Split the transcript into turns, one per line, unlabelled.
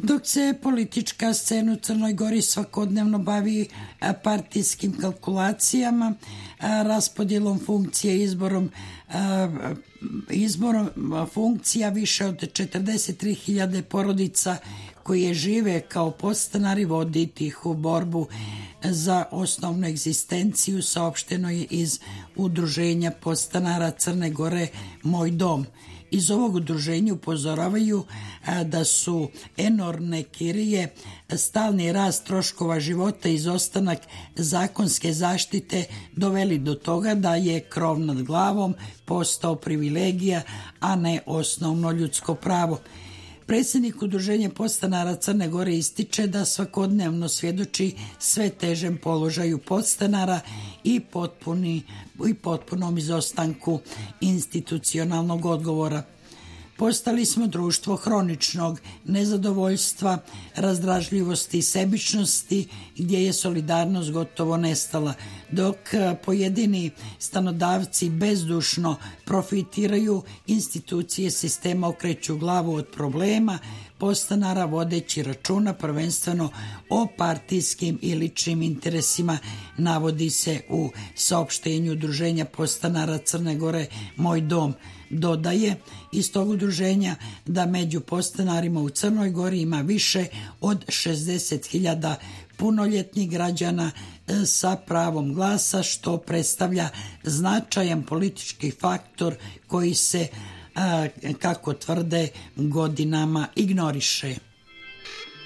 Dok se politička scena u Crnoj Gori svakodnevno bavi partijskim kalkulacijama, raspodjelom funkcije, izborom funkcija, više od 43.000 porodica koje žive kao podstanari vodi tihu borbu za osnovnu egzistenciju, saopšteno je iz Udruženja podstanara Crne Gore Moj dom. Iz ovog udruženja upozoravaju da su enormne kirije, stalni rast troškova života i izostanak zakonske zaštite doveli do toga da je krov nad glavom postao privilegija, a ne osnovno ljudsko pravo. Predsjednik Udruženja podstanara Crne Gore ističe da svakodnevno svjedoči sve težem položaju podstanara i potpunom izostanku institucionalnog odgovora. Postali smo društvo hroničnog nezadovoljstva, razdražljivosti i sebičnosti, gdje je solidarnost gotovo nestala, dok pojedini stanodavci bezdušno profitiraju, institucije sistema okreću glavu od problema podstanara vodeći računa prvenstveno o partijskim i ličnim interesima, navodi se u saopštenju Udruženja podstanara Crne Gore Moj dom. Dodaje iz tog udruženja da među podstanarima u Crnoj Gori ima više od 60.000 punoljetnih građana sa pravom glasa, što predstavlja značajan politički faktor koji se, kako tvrde, godinama ignoriše.